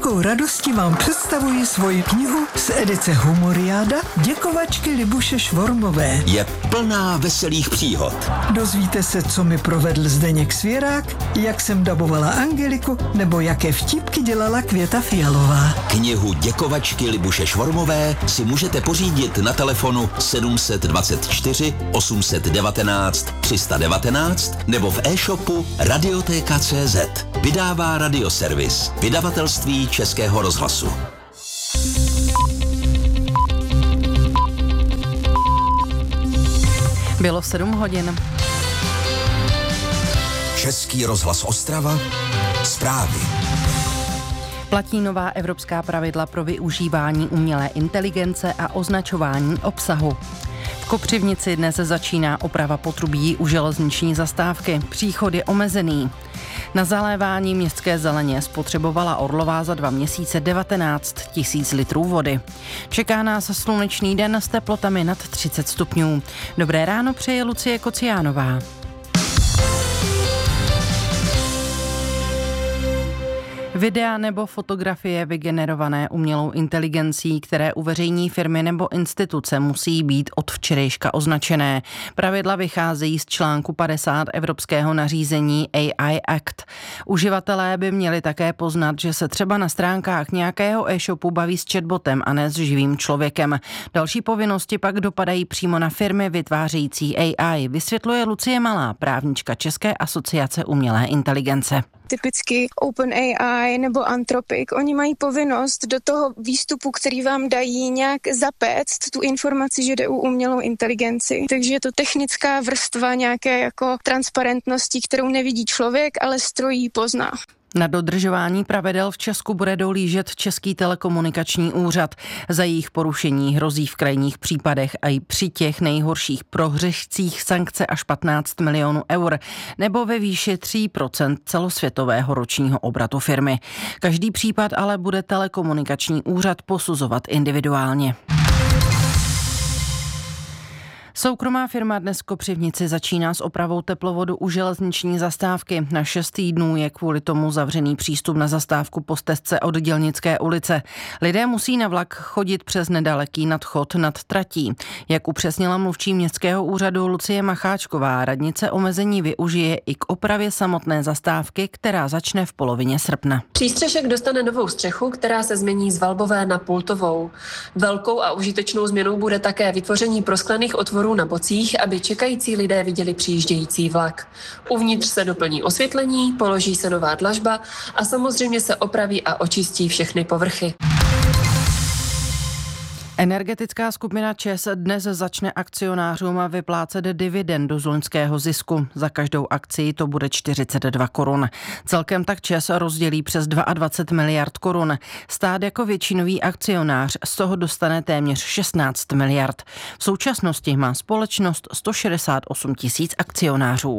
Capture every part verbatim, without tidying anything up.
velkou radostí vám představuji svoji knihu z edice Humoriáda Děkovačky Libuše Švormové. Je plná veselých příhod. Dozvíte se, co mi provedl Zdeněk Svěrák, jak jsem dabovala Angeliku, nebo jaké vtipky dělala Květa Fialová. Knihu Děkovačky Libuše Švormové si můžete pořídit na telefonu sedm dvacet čtyři osm devatenáct tři sta devatenáct nebo v e-shopu radioteka tečka cé zet. Vydává Radioservis, vydavatelství Českého rozhlasu. Bylo sedm hodin. Český rozhlas Ostrava, zprávy. Platí nová evropská pravidla pro využívání umělé inteligence a označování obsahu. V Kopřivnici dnes začíná oprava potrubí u železniční zastávky. Příchod je omezený. Na zalévání městské zeleně spotřebovala Orlová za dva měsíce devatenáct tisíc litrů vody. Čeká nás slunečný den s teplotami nad třicet stupňů. Dobré ráno přeje Lucie Kociánová. Videa nebo fotografie vygenerované umělou inteligencí, které uveřejní firmy nebo instituce, musí být od včerejška označené. Pravidla vycházejí z článku padesát evropského nařízení A I Act. Uživatelé by měli také poznat, že se třeba na stránkách nějakého e-shopu baví s chatbotem a ne s živým člověkem. Další povinnosti pak dopadají přímo na firmy vytvářející A I, vysvětluje Lucie Malá, právnička České asociace umělé inteligence. Typicky OpenAI nebo Anthropic, oni mají povinnost do toho výstupu, který vám dají, nějak zapéct tu informaci, že jde o umělou inteligenci. Takže je to technická vrstva nějaké jako transparentnosti, kterou nevidí člověk, ale stroj ji pozná. Na dodržování pravidel v Česku bude dohlížet Český telekomunikační úřad. Za jejich porušení hrozí v krajních případech a i při těch nejhorších prohřešcích sankce až patnáct milionů eur nebo ve výši tři procenta celosvětového ročního obratu firmy. Každý případ ale bude telekomunikační úřad posuzovat individuálně. Soukromá firma dnes v Kopřivnici začíná s opravou teplovodu u železniční zastávky. Na šest týdnů je kvůli tomu zavřený přístup na zastávku po stezce od Dělnické ulice. Lidé musí na vlak chodit přes nedaleký nadchod nad tratí. Jak upřesnila mluvčí městského úřadu Lucie Macháčková, radnice omezení využije i k opravě samotné zastávky, která začne v polovině srpna. Přístřešek dostane novou střechu, která se změní z valbové na pultovou. Velkou a užitečnou změnou bude také vytvoření prosklených otvorů na bocích, aby čekající lidé viděli přijíždějící vlak. Uvnitř se doplní osvětlení, položí se nová dlažba a samozřejmě se opraví a očistí všechny povrchy. Energetická skupina ČEZ dnes začne akcionářům vyplácet dividendu z loňského zisku. Za každou akci to bude čtyřicet dva korun. Celkem tak ČEZ rozdělí přes dvacet dva miliard korun. Stát jako většinový akcionář z toho dostane téměř šestnáct miliard. V současnosti má společnost sto šedesát osm tisíc akcionářů.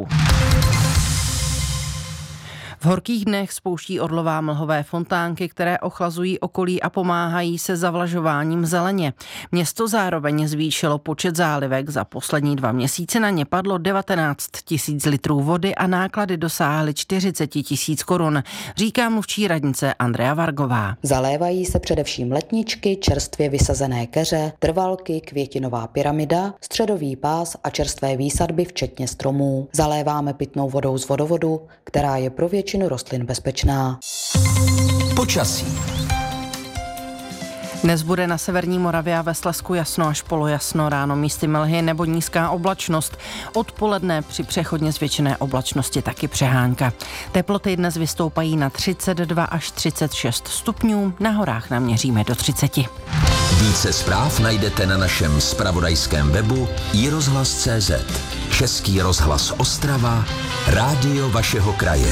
V horkých dnech spouští Orlová mlhové fontánky, které ochlazují okolí a pomáhají se zavlažováním zeleně. Město zároveň zvýšilo počet zálivek. Za poslední dva měsíce na ně padlo devatenáct tisíc litrů vody a náklady dosáhly čtyřicet tisíc korun, říká mluvčí radnice Andrea Vargová. Zalévají se především letničky, čerstvě vysazené keře, trvalky, květinová pyramida, středový pás a čerstvé výsadby včetně stromů. Zaléváme pitnou vodou z vodovodu, která je pro většinu rostlin bezpečná. Počasí. Dnes bude na severní Moravě a ve Slezsku jasno až polojasno, ráno místy mlhy nebo nízká oblačnost. Odpoledne při přechodně zvětšené oblačnosti taky přehánka. Teploty dnes vystoupají na třicet dva až třicet šest stupňů, na horách naměříme do třicet. Více zpráv najdete na našem zpravodajském webu i rozhlas tečka cé zet. Český rozhlas Ostrava, rádio vašeho kraje.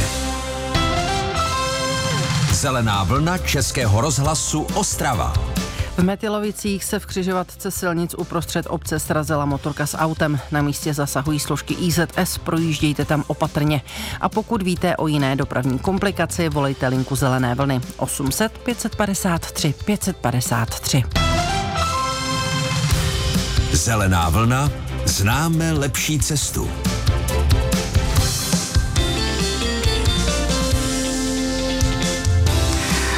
Zelená vlna Českého rozhlasu Ostrava. V Metylovicích se v křižovatce silnic uprostřed obce srazila motorka s autem. Na místě zasahují složky I Z S, projíždějte tam opatrně. A pokud víte o jiné dopravní komplikaci, volejte linku Zelené vlny osm set pět padesát tři pět padesát tři. Zelená vlna, známe lepší cestu.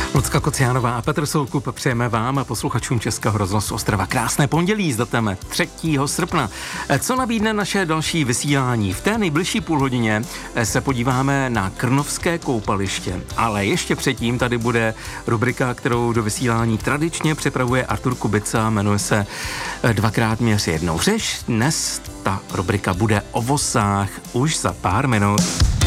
Lucka Kociánová a Petr Soukup přejeme vám a posluchačům Českého rozhlasu Ostrava krásné pondělí s datem třetího srpna. Co nabídne naše další vysílání? V té nejbližší půlhodině se podíváme na Krnovské koupaliště, ale ještě předtím tady bude rubrika, kterou do vysílání tradičně připravuje Artur Kubica, jmenuje se Dvakrát měř jednou řeš. Dnes ta rubrika bude o vosách už za pár minut.